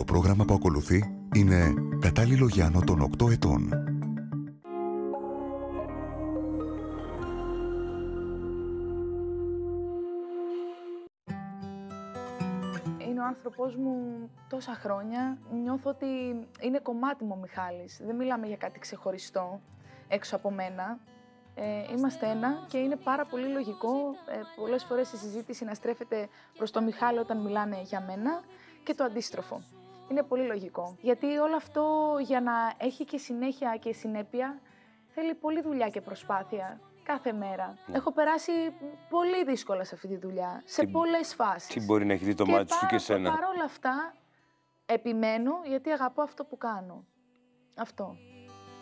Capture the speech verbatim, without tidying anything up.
πρόγραμμα που ακολουθεί είναι κατάλληλο για άνω των οκτώ ετών. Είναι ο άνθρωπός μου τόσα χρόνια. Νιώθω ότι είναι κομμάτι μου ο Μιχάλης. Δεν μιλάμε για κάτι ξεχωριστό έξω από μένα. Ε, είμαστε ένα και είναι πάρα πολύ λογικό ε, πολλές φορές η συζήτηση να στρέφεται προς τον Μιχάλη όταν μιλάνε για μένα και το αντίστροφο. Είναι πολύ λογικό. Γιατί όλο αυτό για να έχει και συνέχεια και συνέπεια θέλει πολλή δουλειά και προσπάθεια. Κάθε μέρα. Ναι. Έχω περάσει πολύ δύσκολα σε αυτή τη δουλειά, σε τι, πολλές φάσεις. Τι μπορεί να έχει δει το και μάτι σου και εσένα. Και παρόλα αυτά επιμένω γιατί αγαπώ αυτό που κάνω. Αυτό.